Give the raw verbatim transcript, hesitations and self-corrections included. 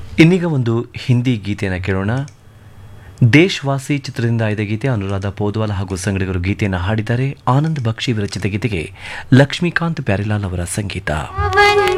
ಇನ್ನೀಗ ಒಂದು ಹಿಂದಿ ಗೀತೆಯನ್ನು ಕೇಳೋಣ. ದೇಶವಾಸಿ ಚಿತ್ರದಿಂದ ಆಯ್ದ ಗೀತೆ. ಅನುರಾಧ ಪೋದ್ವಾಲ್ ಹಾಗೂ ಸಂಗಡಿಗರು ಗೀತೆಯನ್ನು ಹಾಡಿದ್ದಾರೆ. ಆನಂದ್ ಬಕ್ಷಿ ವಿರಚಿತ ಗೀತೆಗೆ ಲಕ್ಷ್ಮೀಕಾಂತ್ ಪ್ಯಾರಿಲಾಲ್ ಅವರ ಸಂಗೀತ.